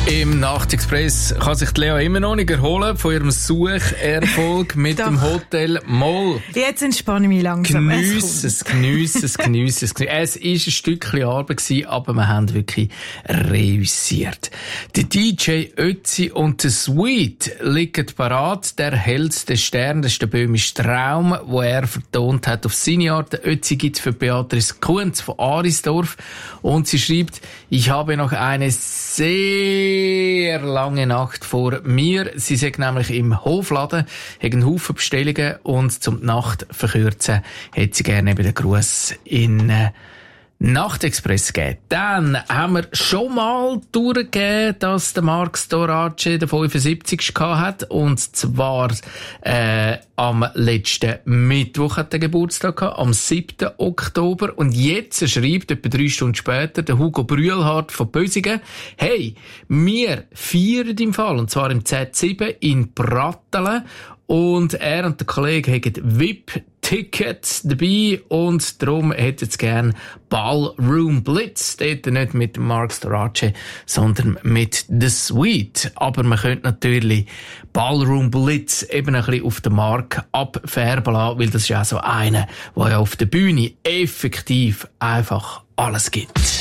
Im Nachtexpress kann sich die Lea immer noch nicht erholen von ihrem Sucherfolg mit dem Hotel Moll. Jetzt entspanne ich mich langsam. Geniesse es. Es war ein Stückchen Arbeit, aber wir haben wirklich reüssiert. Der DJ Ötzi und der Sweet liegen parat. Der hellste Stern, das ist der böhmische Traum, wo er vertont hat auf seine Art. Der Ötzi gibt für Beatrice Kunz von Arisdorf und sie schreibt, ich habe noch eine sehr lange Nacht vor mir. Sie sagt nämlich im Hofladen, hat einen Haufen Bestellungen und zum die Nacht verkürzen, hätte sie gerne eben den Gruß in Nachtexpress gegeben. Dann haben wir schon mal durchgegeben, dass der Marc Storace den 75. hat, und zwar am letzten Mittwoch hat er Geburtstag gehabt, am 7. Oktober. Und jetzt schreibt, etwa 3 Stunden später, der Hugo Brühlhardt von Bösingen, hey, wir feiern im Fall, und zwar im Z7 in Pratteln. Und er und der Kollege haben VIP-Tickets dabei und darum hätten sie gerne Ballroom Blitz. Dort nicht mit Marc Storace, sondern mit The Sweet. Aber man könnte natürlich Ballroom Blitz eben ein bisschen auf den Markt abfärben lassen, weil das ist ja so einer, der ja auf der Bühne effektiv einfach alles gibt.